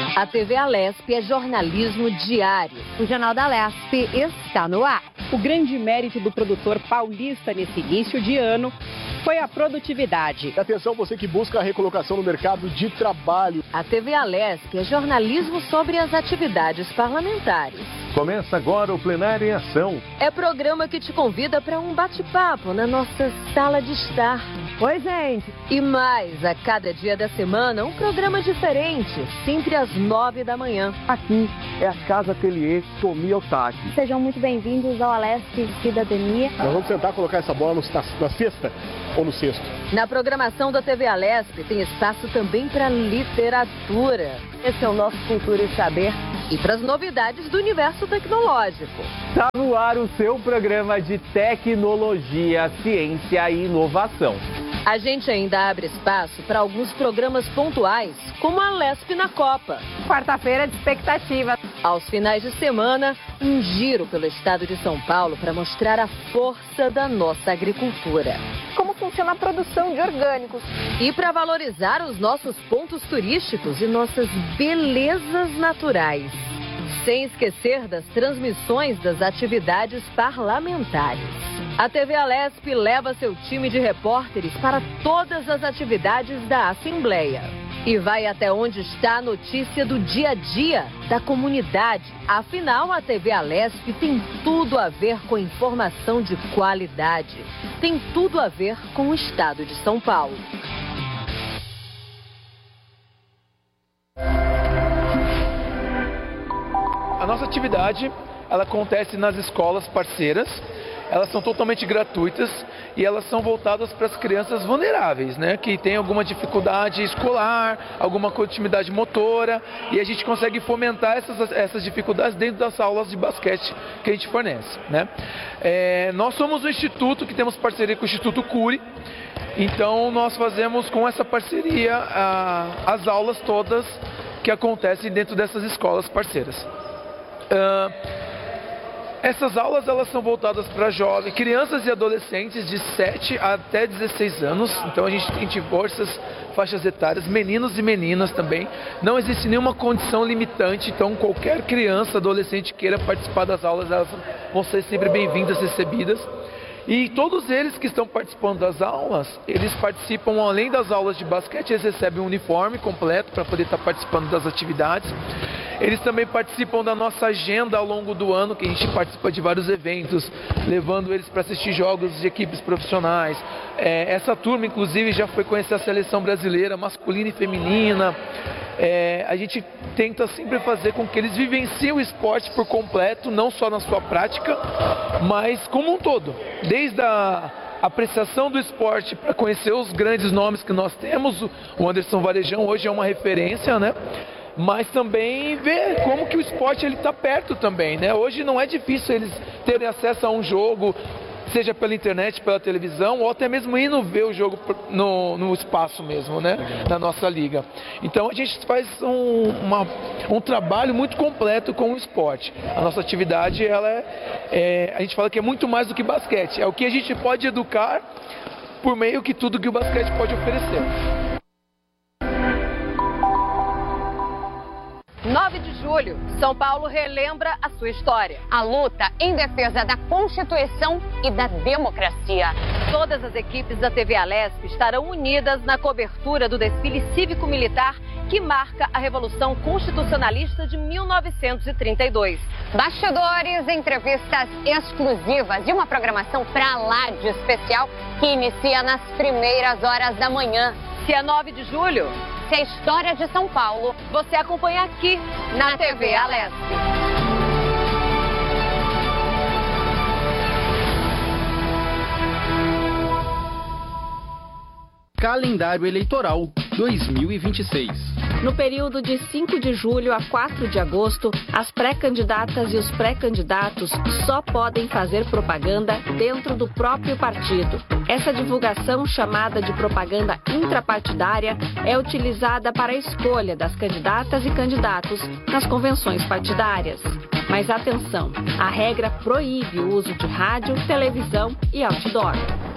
A TV Alesp é jornalismo diário. O Jornal da Alesp está no ar. O grande mérito do produtor paulista nesse início de ano foi a produtividade. Atenção, você que busca a recolocação no mercado de trabalho. A TV Alesp é jornalismo sobre as atividades parlamentares. Começa agora o Plenário em Ação. É programa que te convida para um bate-papo na nossa sala de estar. Oi, gente. E mais, a cada dia da semana, um programa diferente, sempre às 9 da manhã. Aqui é a Casa Ateliê Tomi Otaki. Sejam muito bem-vindos ao Alesp Cidadania. Nós vamos tentar colocar essa bola na cesta ou no cesto. Na programação da TV Alesp tem espaço também para literatura. Esse é o nosso Cultura e Saber. E para as novidades do universo tecnológico. Está no ar o seu programa de tecnologia, ciência e inovação. A gente ainda abre espaço para alguns programas pontuais, como a Alesp na Copa. Quarta-feira de expectativa. Aos finais de semana, um giro pelo estado de São Paulo para mostrar a força da nossa agricultura. Como funciona a produção de orgânicos. E para valorizar os nossos pontos turísticos e nossas belezas naturais. Sem esquecer das transmissões das atividades parlamentares. A TV Alesp leva seu time de repórteres para todas as atividades da Assembleia. E vai até onde está a notícia do dia a dia da comunidade. Afinal, a TV Alesp tem tudo a ver com informação de qualidade. Tem tudo a ver com o estado de São Paulo. A nossa atividade, ela acontece nas escolas parceiras. Elas são totalmente gratuitas e elas são voltadas para as crianças vulneráveis, né? Que têm alguma dificuldade escolar, alguma continuidade motora, e a gente consegue fomentar essas dificuldades dentro das aulas de basquete que a gente fornece, né? Nós somos um instituto que temos parceria com o Instituto Cury, então nós fazemos com essa parceria as aulas todas que acontecem dentro dessas escolas parceiras. Essas aulas elas são voltadas para jovens, crianças e adolescentes de 7 até 16 anos. Então a gente tem diversas faixas etárias, meninos e meninas também. Não existe nenhuma condição limitante, então qualquer criança, adolescente queira participar das aulas, elas vão ser sempre bem-vindas, recebidas. E todos eles que estão participando das aulas, eles participam, além das aulas de basquete, eles recebem um uniforme completo para poder estar participando das atividades. Eles também participam da nossa agenda ao longo do ano, que a gente participa de vários eventos, levando eles para assistir jogos de equipes profissionais. Essa turma, inclusive, já foi conhecer a seleção brasileira, masculina e feminina. A gente tenta sempre fazer com que eles vivenciem o esporte por completo, não só na sua prática, mas como um todo. Desde a apreciação do esporte para conhecer os grandes nomes que nós temos, o Anderson Varejão hoje é uma referência, né? Mas também ver como que o esporte está perto também, né? Hoje não é difícil eles terem acesso a um jogo, seja pela internet, pela televisão, ou até mesmo indo ver o jogo no espaço mesmo, né? Na nossa liga. Então a gente faz um trabalho muito completo com o esporte. A nossa atividade, a gente fala que é muito mais do que basquete. É o que a gente pode educar por meio que tudo que o basquete pode oferecer. 9 de julho, São Paulo relembra a sua história. A luta em defesa da Constituição e da democracia. Todas as equipes da TV Alesp estarão unidas na cobertura do desfile cívico-militar que marca a Revolução Constitucionalista de 1932. Bastidores, entrevistas exclusivas e uma programação pra lá de especial que inicia nas primeiras horas da manhã. Se é 9 de julho... Se a história de São Paulo, você acompanha aqui na TV Alesp. Calendário Eleitoral 2026. No período de 5 de julho a 4 de agosto, as pré-candidatas e os pré-candidatos só podem fazer propaganda dentro do próprio partido. Essa divulgação, chamada de propaganda intrapartidária, é utilizada para a escolha das candidatas e candidatos nas convenções partidárias. Mas atenção, a regra proíbe o uso de rádio, televisão e outdoor.